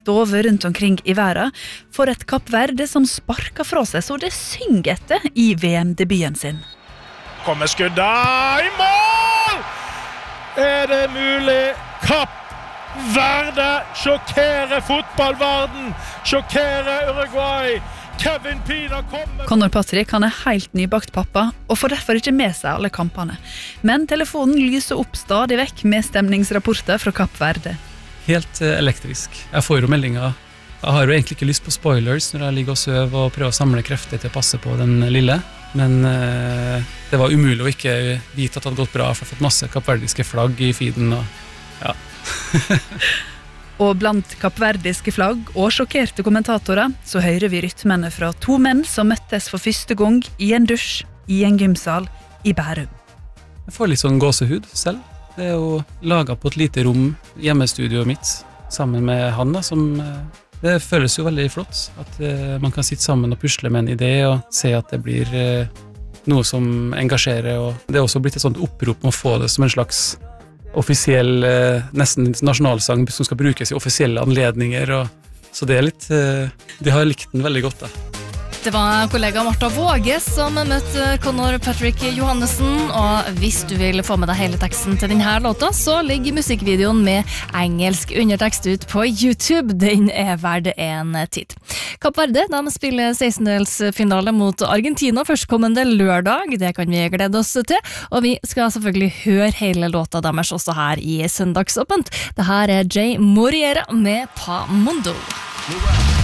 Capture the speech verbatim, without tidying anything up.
over rundt omkring i verden for et Kapp Verde som sparker fra seg så det synger etter i V M-debuten sin. Kommer skuddet i mål! Er det mulig? Kapp Verde sjokkerer fotballverden, sjokkerer Uruguay. Kevin Pina kommer. Conor Patrick han er helt nybakt pappa og får derfor ikke med seg alle kampene. Men telefonen lyser opp stadig vekk med stemningsrapporter fra Kapp Verde. Helt elektrisk. Jeg får jo meldinger. Jeg har jo egentlig ikke lyst på spoilers når jeg ligger og søv og prøver å samle krefter til å passe på den lille. Men eh, det var umulig å ikke vite at det hadde gått bra, for jeg har fått masse kappverdiske flagg i feeden. Og, ja. Og blant kappverdiske flagg og sjokkerte kommentatorer så hører vi rytmene fra to menn som møttes for første gang i en dusj i en gymsal i Bærum. Jeg får litt sånn gåsehud selv. Det er jo laget på et lite rom hjemmestudioet mitt sammen med han da, som det føles jo veldig flott at uh, man kan sitte sammen og pusle med en idé og se at det blir uh, noe som engasjerer, og det er også blitt et sånt opprop om å få det som en slags offisiell, uh, nesten nasjonalsang som skal brukes i offisielle anledninger, og, så det er litt, uh, de har likt den veldig godt da. Det var kollega Martha Våge som møtte Conor Patrick Johannessen, og hvis du vil få med deg hele teksten til denne låta, så ligger musikkvideoen med engelsk undertekst ut på YouTube. Den er verd en tid. Kapp Verde, de spiller sekstendelsfinale mot Argentina førstkommende lørdag. Det kan vi glede oss til, og vi skal selvfølgelig høre hele låta deres også her i Søndagsåpent. Det her er Jay Moriera med Pa Mundo.